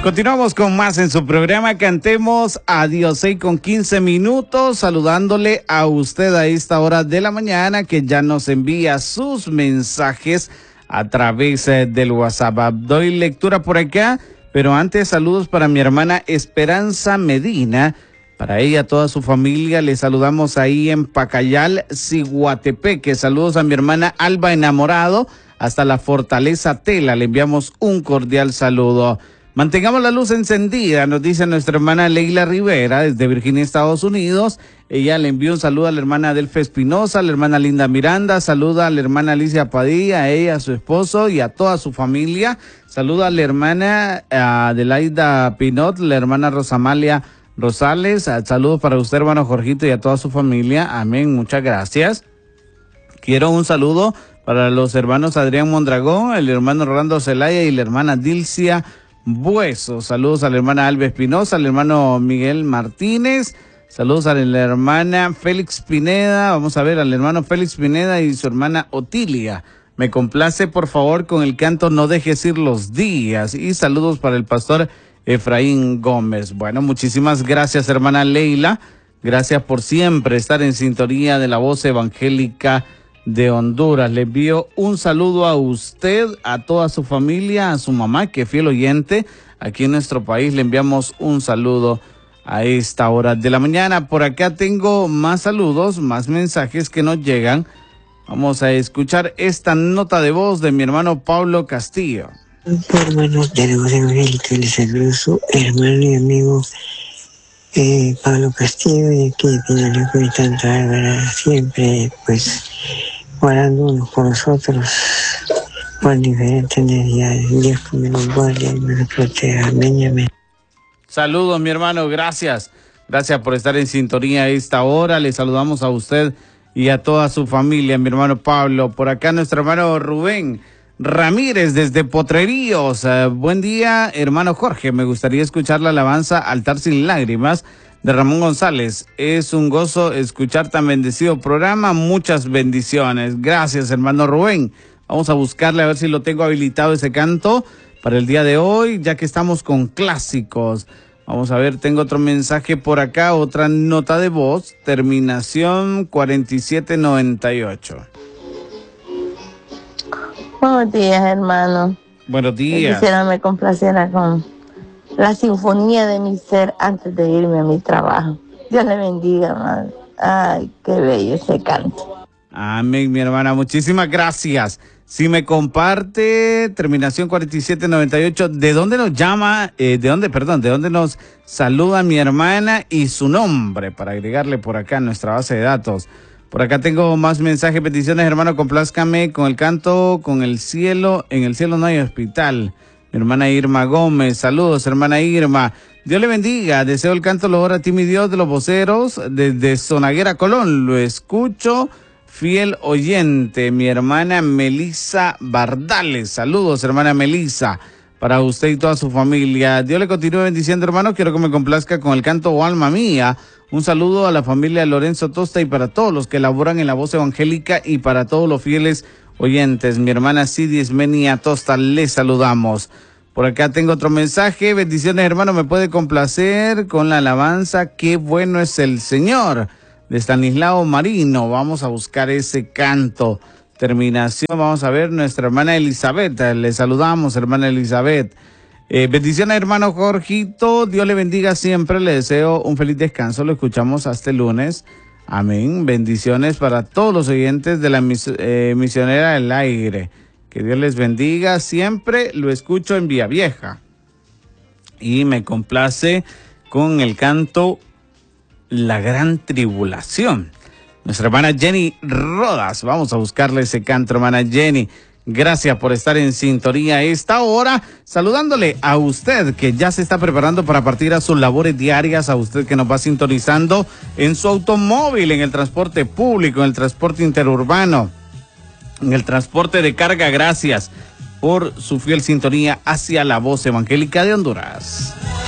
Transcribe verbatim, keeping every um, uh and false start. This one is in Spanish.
Continuamos con más en su programa Cantemos a Dios, seis con quince minutos, saludándole a usted a esta hora de la mañana que ya nos envía sus mensajes a través del WhatsApp. Doy lectura por acá, pero antes saludos para mi hermana Esperanza Medina, para ella, toda su familia, le saludamos ahí en Pacayal, Ciguatepeque. Saludos a mi hermana Alba Enamorado, hasta la Fortaleza Tela, le enviamos un cordial saludo. Mantengamos la luz encendida, nos dice nuestra hermana Leila Rivera desde Virginia, Estados Unidos. Ella le envió un saludo a la hermana Adelfa Espinosa, a la hermana Linda Miranda, saluda a la hermana Alicia Padilla, a ella, a su esposo y a toda su familia. Saluda a la hermana Adelaida Pinot, la hermana Rosamalia Rosales. Saludos para usted, hermano Jorgito, y a toda su familia. Amén, muchas gracias. Quiero un saludo para los hermanos Adrián Mondragón, el hermano Rolando Zelaya y la hermana Dilcia Bueso. Saludos a la hermana Alba Espinosa, al hermano Miguel Martínez. Saludos a la hermana Félix Pineda. Vamos a ver al hermano Félix Pineda y su hermana Otilia. Me complace, por favor, con el canto No dejes ir los días. Y saludos para el pastor Efraín Gómez. Bueno, muchísimas gracias, hermana Leila. Gracias por siempre estar en sintonía de la voz evangélica de Honduras. Le envío un saludo a usted, a toda su familia, a su mamá, que es fiel oyente. Aquí en nuestro país le enviamos un saludo a esta hora de la mañana. Por acá tengo más saludos, más mensajes que nos llegan. Vamos a escuchar esta nota de voz de mi hermano Pablo Castillo. Hermanos de la voz evangélica, les saludo su hermano y amigo eh, Pablo Castillo, y aquí tiene la y Santa Bárbara, siempre pues orando unos por nosotros por diferentes necesidades. Dios que me los guarde y me los proteja. Amén, amén. Saludos, mi hermano, gracias. Gracias por estar en sintonía a esta hora. Le saludamos a usted y a toda su familia, mi hermano Pablo. Por acá nuestro hermano Rubén Ramírez desde Potreríos. Uh, buen día, hermano Jorge. Me gustaría escuchar la alabanza Altar sin Lágrimas de Ramón González. Es un gozo escuchar tan bendecido programa. Muchas bendiciones. Gracias, hermano Rubén. Vamos a buscarle a ver si lo tengo habilitado ese canto para el día de hoy, ya que estamos con clásicos. Vamos a ver, tengo otro mensaje por acá, otra nota de voz, terminación cuarenta y siete noventa y ocho. Buenos días, hermano. Buenos días. Quisiera me complaciera con la sinfonía de mi ser antes de irme a mi trabajo. Dios le bendiga, hermano. Ay, qué bello ese canto. Amén, mi hermana. Muchísimas gracias. Si me comparte, terminación cuarenta y siete noventa y ocho, ¿de dónde nos llama? Eh, ¿De dónde, perdón, de dónde nos saluda mi hermana y su nombre para agregarle por acá en nuestra base de datos? Por acá tengo más mensajes, peticiones, hermano, complázcame con el canto, con el cielo, en el cielo no hay hospital. Mi hermana Irma Gómez, saludos, hermana Irma. Dios le bendiga, deseo el canto, lo ora a ti, mi Dios, de los voceros, desde Zonaguera, Colón, lo escucho, fiel oyente, mi hermana Melisa Bardales, saludos, hermana Melisa, para usted y toda su familia. Dios le continúe bendiciendo, hermano, quiero que me complazca con el canto Oh Alma Mía. Un saludo a la familia Lorenzo Tosta y para todos los que laboran en la voz evangélica y para todos los fieles oyentes. Mi hermana Sidis Menia Tosta, les saludamos. Por acá tengo otro mensaje. Bendiciones, hermano, me puede complacer con la alabanza Qué bueno es el Señor, de Estanislao Marino. Vamos a buscar ese canto. Terminación, vamos a ver, nuestra hermana Elizabeth. Le saludamos, hermana Elizabeth. Eh, bendiciones, hermano Jorgito. Dios le bendiga siempre. Le deseo un feliz descanso. Lo escuchamos hasta el lunes. Amén. Bendiciones para todos los oyentes de la mis, eh, misionera del aire. Que Dios les bendiga. Siempre lo escucho en Vía Vieja. Y me complace con el canto La Gran Tribulación. Nuestra hermana Jenny Rodas. Vamos a buscarle ese canto, hermana Jenny. Gracias por estar en sintonía a esta hora, saludándole a usted que ya se está preparando para partir a sus labores diarias, a usted que nos va sintonizando en su automóvil, en el transporte público, en el transporte interurbano, en el transporte de carga. Gracias por su fiel sintonía hacia la voz evangélica de Honduras.